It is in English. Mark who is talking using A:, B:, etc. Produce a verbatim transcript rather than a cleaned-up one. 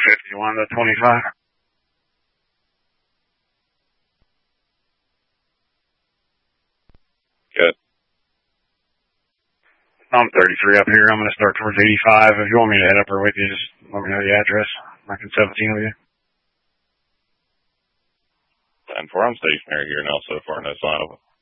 A: fifty-one to twenty-five.
B: Good.
A: I'm thirty-three up here. I'm going to start towards eighty-five. If you want me to head up there with you, just let me know the address. I can seventeen with you.
B: ten four, I'm stationary here now so far, no sign of